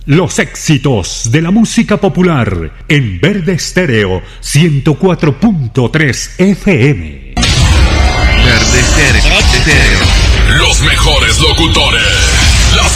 Los éxitos de la música popular en Verde Estéreo 104.3 FM. Verde Estéreo. Los mejores locutores, las